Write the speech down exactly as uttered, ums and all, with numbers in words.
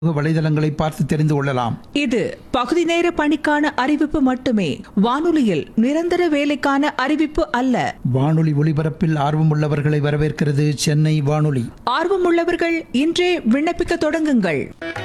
வலைதளங்களை பார்த்து தெரிந்து கொள்ளலாம். இது பகுதி நேர பணிக்கான அறிவிப்பு மட்டுமே, வானொலியில் நிரந்தர வேலைக்கான அறிவிப்பு அல்ல. வானொலி ஒலிபரப்பில் ஆர்வமுள்ளவர்களை வரவேற்கிறது சென்னை வானொலி. ஆர்வமுள்ளவர்கள் இன்றே விண்ணப்பிக்க தொடங்குங்கள்.